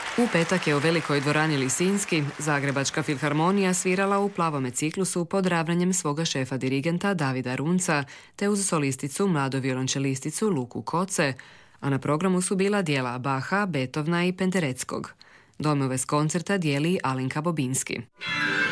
U petak je u Velikoj dvorani Lisinski Zagrebačka filharmonija svirala u plavome ciklusu pod ravnanjem svoga šefa dirigenta Davida Runca te uz solisticu mladu violončelisticu Luku Koce, a na programu su bila dijela Bacha, Beethovna i Pendereckog. Domove s koncerta dijeli Alenka Bobinski.